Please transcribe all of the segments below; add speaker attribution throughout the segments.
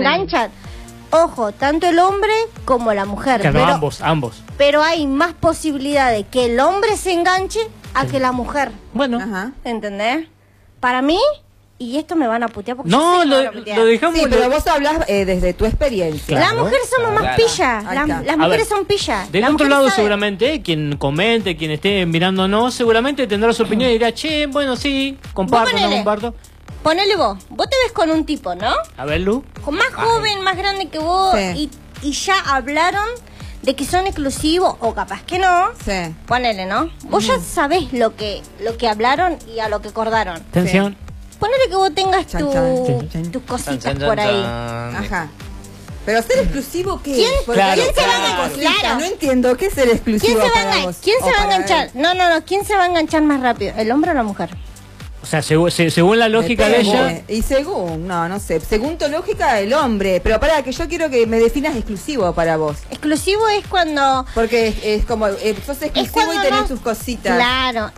Speaker 1: enganchan. Ojo, tanto el hombre como la mujer.
Speaker 2: Claro,
Speaker 1: pero,
Speaker 2: ambos.
Speaker 1: Pero hay más posibilidad de que el hombre se enganche a que la mujer.
Speaker 2: Bueno.
Speaker 3: Ajá.
Speaker 1: ¿Entendés? Para mí, y esto me van a putear porque
Speaker 2: No,
Speaker 1: yo sé que me van a putear.
Speaker 2: lo dejamos.
Speaker 3: Sí, pero vos hablas desde tu experiencia.
Speaker 2: Claro.
Speaker 1: Las mujeres somos más pillas.
Speaker 3: Ahí está.
Speaker 1: Las mujeres son pillas.
Speaker 2: Del
Speaker 1: Las
Speaker 2: otro
Speaker 1: mujeres
Speaker 2: lado,
Speaker 1: saben.
Speaker 2: seguramente, quien comente, quien esté mirándonos, seguramente tendrá su opinión y dirá, che, bueno, sí, comparto, no
Speaker 1: ponele.
Speaker 2: comparto.
Speaker 1: Ponele vos te ves con un tipo, ¿no?
Speaker 2: A ver, Lu.
Speaker 1: Con más joven, más grande que vos,
Speaker 3: Sí.
Speaker 1: y ya hablaron de que son exclusivos, o capaz que no.
Speaker 3: Sí.
Speaker 1: Ponele, ¿no? Vos ya sabés lo que hablaron y a lo que acordaron.
Speaker 2: Atención.
Speaker 1: Ponele que vos tengas
Speaker 3: Chan, chan, chan.
Speaker 1: tus cositas
Speaker 4: Chan, chan,
Speaker 1: por ahí.
Speaker 4: chan.
Speaker 3: Ajá. Pero ser exclusivo, ¿qué
Speaker 1: ¿Quién?
Speaker 3: es? Porque
Speaker 2: Claro,
Speaker 3: hay
Speaker 1: ¿quién se va a
Speaker 3: cada
Speaker 1: enganchar?
Speaker 3: cosita.
Speaker 1: Claro.
Speaker 3: No entiendo, ¿qué es ser exclusivo para vos?
Speaker 1: ¿Quién se
Speaker 3: O
Speaker 1: va a
Speaker 3: para
Speaker 1: enganchar?
Speaker 3: él?
Speaker 1: No, ¿quién se va a enganchar más rápido? ¿El hombre o la mujer?
Speaker 2: O sea, según la lógica de
Speaker 3: Depende.
Speaker 2: ella.
Speaker 3: Y según, no sé, según tu lógica, el hombre. Pero pará, que yo quiero que me definas exclusivo para vos.
Speaker 1: Exclusivo es cuando...
Speaker 3: Porque es como, sos exclusivo
Speaker 1: cuando
Speaker 3: y tenés
Speaker 1: no-
Speaker 3: tus cositas.
Speaker 1: Claro.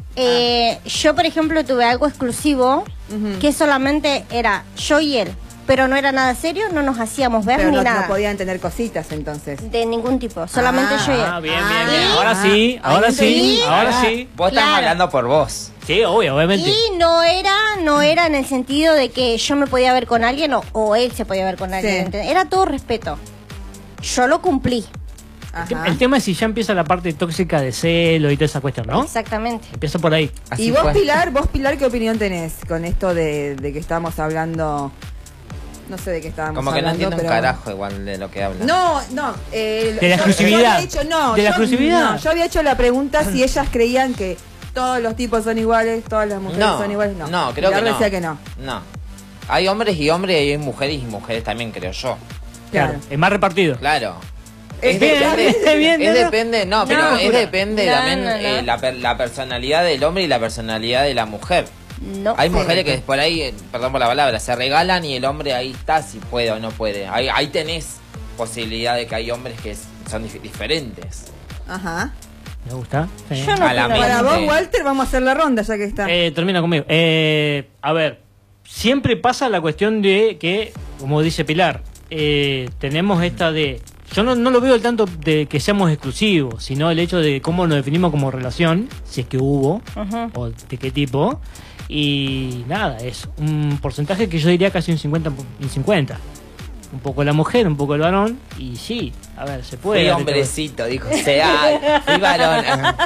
Speaker 1: Yo, por ejemplo, tuve algo exclusivo
Speaker 3: Ujú.
Speaker 1: que solamente era yo y él. Pero no era nada serio, no nos hacíamos ver
Speaker 3: Pero
Speaker 1: ni
Speaker 3: no
Speaker 1: nada.
Speaker 3: podían tener cositas entonces.
Speaker 1: De ningún tipo, solamente yo y él.
Speaker 2: Ah, bien.
Speaker 3: Ah,
Speaker 2: Ahora sí,
Speaker 3: ahí
Speaker 2: ahora sí,
Speaker 3: entendí.
Speaker 2: ahora
Speaker 3: Ah.
Speaker 2: sí.
Speaker 4: Vos estás
Speaker 1: Claro.
Speaker 4: hablando por vos.
Speaker 2: Sí, obviamente.
Speaker 1: Y no era en el sentido de que yo me podía ver con alguien o él se podía ver con alguien.
Speaker 3: Sí.
Speaker 1: ¿entendés? Era todo respeto. Yo lo cumplí.
Speaker 3: Ajá.
Speaker 2: El tema es si ya empieza la parte tóxica de celo y toda esa cuestión, ¿no?
Speaker 1: Exactamente.
Speaker 2: Empieza por ahí.
Speaker 4: Así
Speaker 3: ¿Y vos,
Speaker 4: fue.
Speaker 3: Pilar, qué opinión tenés con esto de que estamos hablando? No sé de qué estábamos
Speaker 4: Como que no
Speaker 3: hablando,
Speaker 4: entiendo un
Speaker 3: pero...
Speaker 4: carajo igual de lo que hablan.
Speaker 3: No,
Speaker 2: De la
Speaker 3: yo
Speaker 2: exclusividad.
Speaker 3: había hecho,
Speaker 2: De la
Speaker 3: yo-
Speaker 2: exclusividad.
Speaker 3: no, yo había hecho la pregunta si ellas creían que todos los tipos son iguales, todas las mujeres son iguales. No,
Speaker 4: creo que
Speaker 3: Pilar
Speaker 4: no.
Speaker 3: decía que no.
Speaker 4: No. Hay hombres y hombres y hay mujeres y mujeres también, creo yo.
Speaker 3: Claro.
Speaker 2: Es más repartido.
Speaker 4: Claro.
Speaker 3: Es
Speaker 2: bien, es bien,
Speaker 4: Es
Speaker 2: ¿no?
Speaker 4: depende, no, pero
Speaker 1: No.
Speaker 4: es depende
Speaker 1: No,
Speaker 4: también
Speaker 1: no.
Speaker 4: la personalidad del hombre y la personalidad de la mujer.
Speaker 1: No.
Speaker 4: Hay
Speaker 3: Sí.
Speaker 4: mujeres que por ahí, perdón por la palabra, se regalan y el hombre ahí está si puede o no puede. Ahí tenés posibilidad de que hay hombres que son diferentes.
Speaker 3: Ajá.
Speaker 2: ¿Me gusta? Sí.
Speaker 1: Yo no
Speaker 4: A la
Speaker 1: opino
Speaker 3: Para
Speaker 1: lo
Speaker 3: vos,
Speaker 1: mismo.
Speaker 3: Walter, vamos a hacer la ronda ya que está.
Speaker 2: Termina conmigo. A ver, siempre pasa la cuestión de que, como dice Pilar, tenemos esta de... Yo no lo veo el tanto de que seamos exclusivos, sino el hecho de cómo nos definimos como relación, si es que hubo,
Speaker 1: Ujú.
Speaker 2: o de qué tipo. Y nada, es un porcentaje que yo diría casi un 50 y 50. Un poco la mujer, un poco el varón, y sí, a ver, se puede.
Speaker 4: Fui
Speaker 2: dar
Speaker 4: hombrecito, dijo sea, fui varón.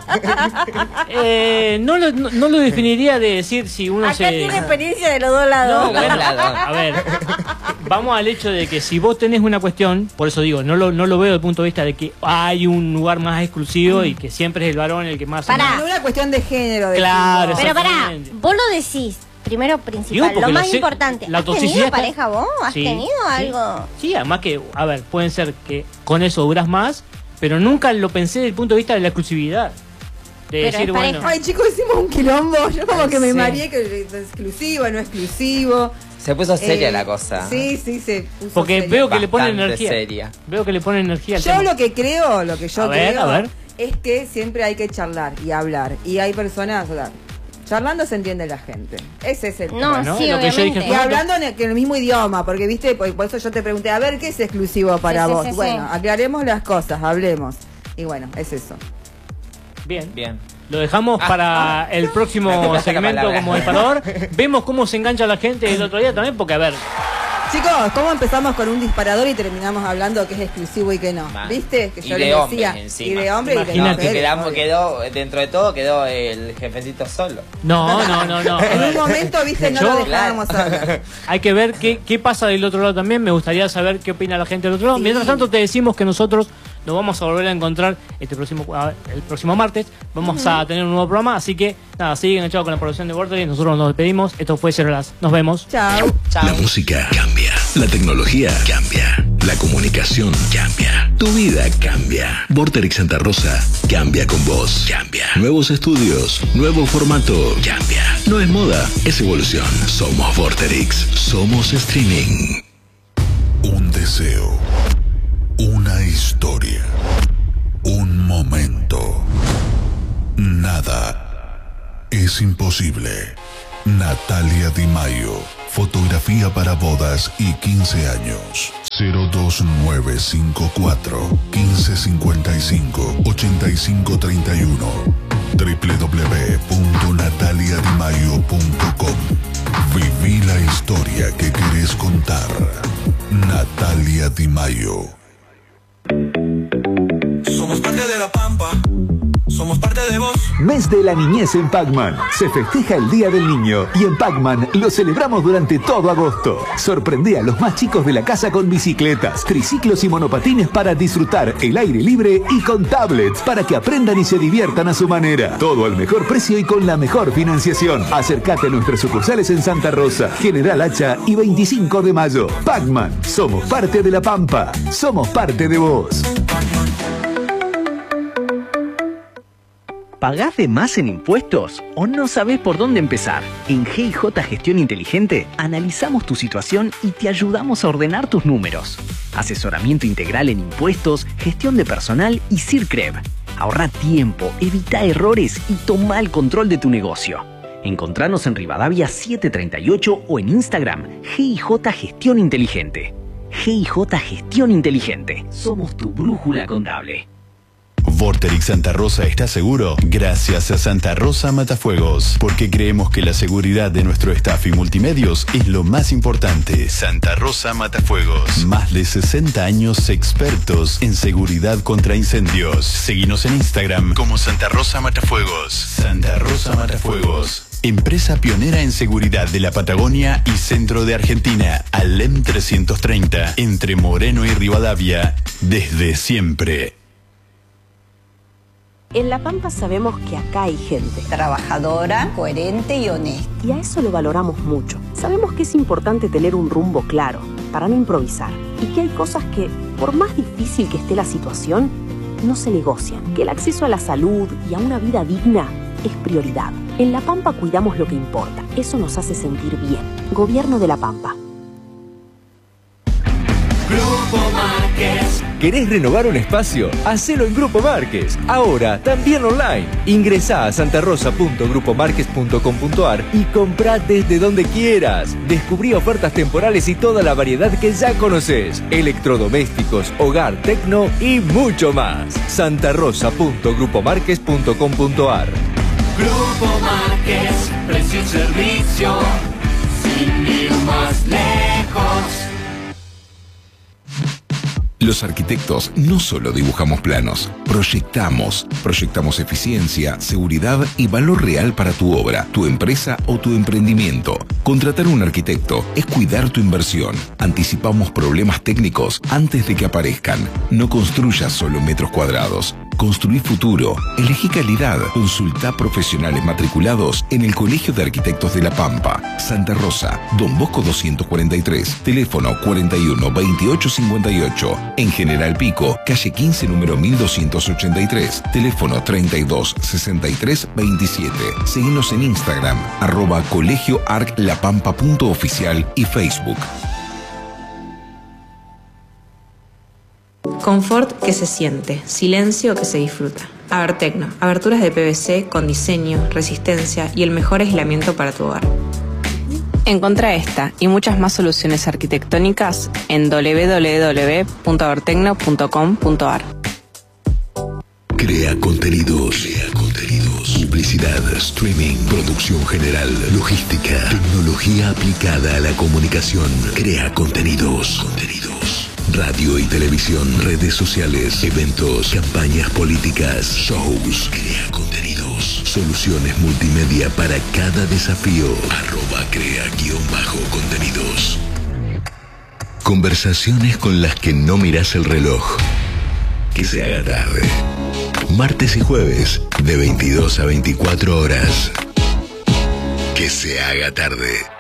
Speaker 2: no lo definiría de decir si uno
Speaker 1: Acá
Speaker 2: se...
Speaker 1: tiene experiencia de los dos lados.
Speaker 2: No, bueno,
Speaker 4: Claro.
Speaker 2: a ver, vamos al hecho de que si vos tenés una cuestión, por eso digo, no lo veo desde el punto de vista de que hay un lugar más exclusivo y que siempre es el varón el que más...
Speaker 1: Pará.
Speaker 3: No es una cuestión de género.
Speaker 2: Claro,
Speaker 3: decimos.
Speaker 1: Pero pará,
Speaker 2: Exactamente.
Speaker 1: vos lo decís, primero
Speaker 2: Digo,
Speaker 1: principal,
Speaker 2: porque
Speaker 1: lo más
Speaker 2: la
Speaker 1: importante.
Speaker 2: la
Speaker 1: ¿Has
Speaker 2: toxicidad
Speaker 1: tenido
Speaker 2: está-
Speaker 1: pareja vos? ¿Has
Speaker 2: Sí,
Speaker 1: tenido
Speaker 2: sí.
Speaker 1: algo?
Speaker 2: Sí, además que, a ver, pueden ser que con eso duras más, pero nunca lo pensé desde el punto de vista de la exclusividad. De
Speaker 1: Pero
Speaker 2: decir,
Speaker 1: es
Speaker 2: bueno...
Speaker 3: Ay, chicos, hicimos un quilombo. Yo como que me
Speaker 4: Sí.
Speaker 3: mareé que es exclusivo, no exclusivo.
Speaker 4: Se puso seria la cosa.
Speaker 3: Sí, se puso
Speaker 2: Porque
Speaker 3: seria.
Speaker 2: veo que le ponen
Speaker 4: Bastante
Speaker 2: energía.
Speaker 4: seria.
Speaker 2: Veo que le ponen energía al
Speaker 3: Yo
Speaker 2: tema.
Speaker 3: lo que creo, lo que yo
Speaker 2: A ver,
Speaker 3: creo
Speaker 2: a ver.
Speaker 3: es que siempre hay que charlar y hablar. Y hay personas, o sea, charlando se entiende la gente. Ese es el
Speaker 1: No,
Speaker 2: Bueno,
Speaker 1: sí,
Speaker 2: lo que yo dije
Speaker 1: obviamente.
Speaker 3: Y hablando en el mismo idioma, porque viste, por eso yo te pregunté, a ver, ¿qué es exclusivo para
Speaker 1: Sí, sí,
Speaker 3: vos?
Speaker 1: sí,
Speaker 3: Bueno,
Speaker 1: sí.
Speaker 3: aclaremos las cosas, hablemos. Y bueno, es eso.
Speaker 2: Bien.
Speaker 4: Bien.
Speaker 2: Lo dejamos para el
Speaker 4: me
Speaker 2: próximo
Speaker 4: copiaste la
Speaker 2: segmento
Speaker 4: palabra.
Speaker 2: como disparador. Vemos cómo se engancha la gente el otro día también, porque a ver,
Speaker 3: Chicos, ¿cómo empezamos con un disparador y terminamos hablando que es exclusivo y que no?
Speaker 4: Man.
Speaker 3: ¿Viste? Que
Speaker 4: Y
Speaker 3: yo
Speaker 4: de
Speaker 3: les
Speaker 4: hombres
Speaker 3: decía.
Speaker 4: encima.
Speaker 3: Y de hombre y de
Speaker 2: Imagínate.
Speaker 3: mujer, obvio.
Speaker 4: Quedó, dentro de todo, quedó el jefecito solo.
Speaker 2: no. A
Speaker 3: En
Speaker 2: ver,
Speaker 3: un momento, viste, no
Speaker 2: Yo-
Speaker 3: lo dejábamos hablar.
Speaker 2: hay que ver qué pasa del otro lado también. Me gustaría saber qué opina la gente del otro lado.
Speaker 3: Sí.
Speaker 2: Mientras tanto, te decimos que nosotros nos vamos a volver a encontrar el próximo martes. Vamos a tener un nuevo programa. Así que, nada, sigue enganchado con la producción de Vortex. Nosotros nos despedimos. Esto fue Cerolas. Nos vemos.
Speaker 3: Chao.
Speaker 5: La música cambia, la tecnología cambia, la comunicación cambia, tu vida cambia. Vorterix Santa Rosa cambia con vos, cambia. Nuevos estudios, nuevo formato, cambia. No es moda, es evolución. Somos Vorterix, somos streaming. Un deseo, una historia, un momento. Nada es imposible. Natalia Di Maio Fotografía para bodas y 15 años. 02954 1555 8531 www.nataliadimayo.com. Viví la historia que querés contar. Natalia Di Mayo.
Speaker 6: Somos parte de la Pampa. Somos parte de vos.
Speaker 7: Mes de la niñez en Pac-Man. Se festeja el Día del Niño y en Pac-Man lo celebramos durante todo agosto. Sorprende a los más chicos de la casa con bicicletas, triciclos y monopatines para disfrutar el aire libre y con tablets para que aprendan y se diviertan a su manera. Todo al mejor precio y con la mejor financiación. Acércate a nuestras sucursales en Santa Rosa, General Hacha y 25 de mayo. Pac-Man. Somos parte de la Pampa. Somos parte de vos.
Speaker 8: ¿Pagás de más en impuestos o no sabés por dónde empezar? En GIJ Gestión Inteligente analizamos tu situación y te ayudamos a ordenar tus números. Asesoramiento integral en impuestos, gestión de personal y CIRCREV. Ahorra tiempo, evita errores y toma el control de tu negocio. Encontranos en Rivadavia 738 o en Instagram GIJ Gestión Inteligente. GIJ Gestión Inteligente. Somos tu brújula contable.
Speaker 9: Vorterix Santa Rosa está seguro gracias a Santa Rosa Matafuegos, porque creemos que la seguridad de nuestro staff y multimedios es lo más importante. Santa Rosa Matafuegos, más de 60 años expertos en seguridad contra incendios. Seguinos en Instagram como Santa Rosa Matafuegos. Santa Rosa Matafuegos, empresa pionera en seguridad de la Patagonia y centro de Argentina. Alem 330, entre Moreno y Rivadavia, desde siempre.
Speaker 10: En La Pampa sabemos que acá hay gente
Speaker 11: trabajadora, coherente y honesta.
Speaker 10: Y a eso lo valoramos mucho. Sabemos que es importante tener un rumbo claro para no improvisar. Y que hay cosas que, por más difícil que esté la situación, no se negocian. Que el acceso a la salud y a una vida digna es prioridad. En La Pampa cuidamos lo que importa. Eso nos hace sentir bien. Gobierno de La Pampa.
Speaker 12: Grupo Márquez.
Speaker 13: ¿Querés renovar un espacio? Hacelo en Grupo Márquez. Ahora, también online. Ingresá a santarosa.grupomarquez.com.ar y comprá desde donde quieras. Descubrí ofertas temporales y toda la variedad que ya conoces. Electrodomésticos, hogar, tecno y mucho más. santarosa.grupomarquez.com.ar.
Speaker 12: Grupo Márquez, precio y servicio, sin ir más lejos.
Speaker 5: Los arquitectos no solo dibujamos planos, proyectamos eficiencia, seguridad y valor real para tu obra, tu empresa o tu emprendimiento. Contratar un arquitecto es cuidar tu inversión. Anticipamos problemas técnicos antes de que aparezcan. No construyas solo metros cuadrados. Construí futuro. Elegí calidad. Consulta profesionales matriculados en el Colegio de Arquitectos de La Pampa. Santa Rosa, Don Bosco 243. Teléfono 41 28 58. En General Pico, calle 15, número 1283. Teléfono 32 63 27. Seguinos en Instagram, @colegioarclapampa.oficial y Facebook.
Speaker 14: Confort que se siente, silencio que se disfruta. Abertecno, aberturas de PVC con diseño, resistencia y el mejor aislamiento para tu hogar. Encontrá esta y muchas más soluciones arquitectónicas en www.abertecno.com.ar.
Speaker 5: Crea contenidos. Publicidad, streaming, producción general, logística, tecnología aplicada a la comunicación. Crea contenidos. Radio y televisión, redes sociales, eventos, campañas políticas, shows. Crea contenidos. Soluciones multimedia para cada desafío. @crea_contenidos. Conversaciones con las que no mirás el reloj. Que se haga tarde. Martes y jueves, de 22 a 24 horas. Que se haga tarde.